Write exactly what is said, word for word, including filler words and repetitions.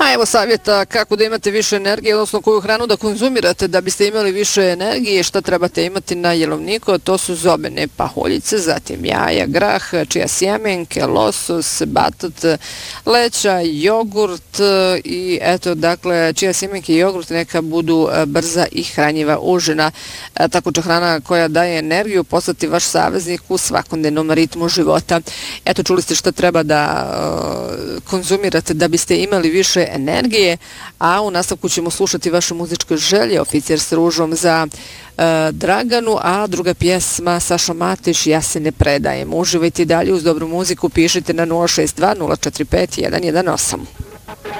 A evo savjeta kako da imate više energije, odnosno koju hranu da konzumirate da biste imali više energije, šta trebate imati na jelovniku, to su zobene pahuljice, zatim jaja, grah, čija sjemenke, losos, batut, leća, jogurt i eto, dakle, čija sjemenke i jogurt neka budu brza i hranjiva užina. Tako će hrana koja daje energiju postati vaš saveznik u svakodnevnom ritmu života. Eto, čuli ste šta treba da uh, konzumirate da biste imali više energije, a u nastavku ćemo slušati vaše muzičke želje, Oficir s ružom za uh, Draganu, a druga pjesma Saša Matić, Ja se ne predajem. Uživajte dalje uz dobru muziku, pišite na nula šest dva nula četiri pet jedan jedan osam.